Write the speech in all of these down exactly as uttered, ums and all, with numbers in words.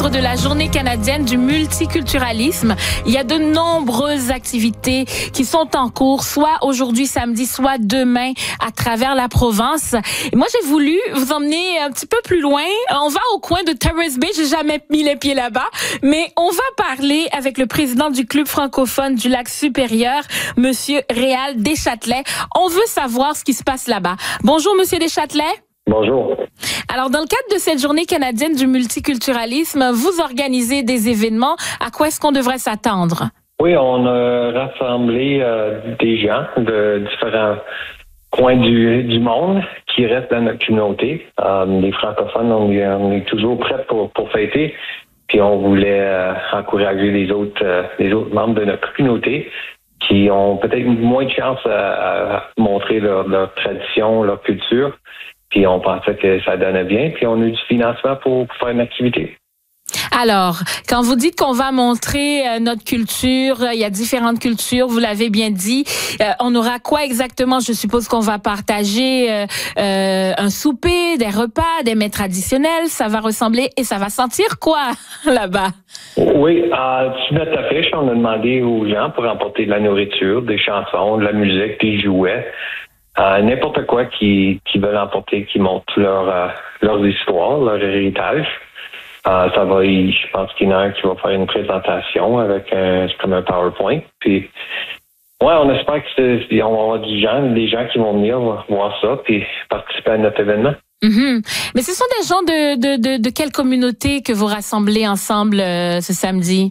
cadre de la Journée canadienne du multiculturalisme, il y a de nombreuses activités qui sont en cours, soit aujourd'hui samedi, soit demain à travers la province. Et moi, j'ai voulu vous emmener un petit peu plus loin. On va au coin de Terrace Bay. J'ai jamais mis les pieds là-bas, mais on va parler avec le président du club francophone du Lac-Supérieur, Monsieur Réal Deschâtelet. On veut savoir ce qui se passe là-bas. Bonjour, Monsieur Deschâtelet. Bonjour. Alors, dans le cadre de cette journée canadienne du multiculturalisme, vous organisez des événements. À quoi est-ce qu'on devrait s'attendre? Oui, on a rassemblé euh, des gens de différents coins du, du monde qui restent dans notre communauté. Euh, les francophones, on est, on est toujours prêts pour, pour fêter. Puis on voulait euh, encourager les autres, euh, les autres membres de notre communauté qui ont peut-être moins de chance à, à montrer leur, leur tradition, leur culture. Puis on pensait que ça donnait bien. Puis on a eu du financement pour, pour faire une activité. Alors, quand vous dites qu'on va montrer euh, notre culture, euh, il y a différentes cultures, vous l'avez bien dit. Euh, on aura quoi exactement? Je suppose qu'on va partager euh, euh, un souper, des repas, des mets traditionnels. Ça va ressembler et ça va sentir quoi là-bas? Oui, euh, sur notre affiche, on a demandé aux gens pour emporter de la nourriture, des chansons, de la musique, des jouets. Euh, n'importe quoi qui, qui veulent emporter, qui montre leur, euh, leurs histoires, leur héritage. Euh, ça va, je pense qu'il y en a un qui va faire une présentation avec un, comme un PowerPoint. Puis, ouais, on espère que c'est, on va avoir du gens, des gens qui vont venir voir ça puis participer à notre événement. Mm-hmm. Mais ce sont des gens de, de, de, de quelle communauté que vous rassemblez ensemble euh, ce samedi?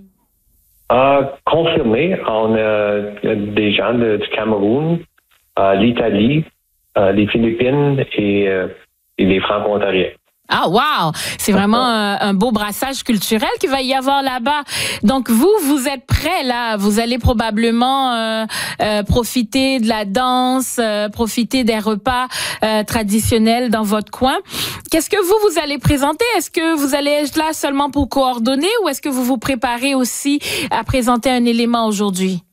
Euh, confirmé, on a des gens de, du Cameroun, Euh, l'Italie, euh, les Philippines et, euh, et les Franco-Ontariens. Ah, wow! C'est vraiment un, un beau brassage culturel qu'il va y avoir là-bas. Donc, vous, vous êtes prêts, là. Vous allez probablement euh, euh, profiter de la danse, euh, profiter des repas euh, traditionnels dans votre coin. Qu'est-ce que vous, vous allez présenter? Est-ce que vous allez être là seulement pour coordonner ou est-ce que vous vous préparez aussi à présenter un élément aujourd'hui?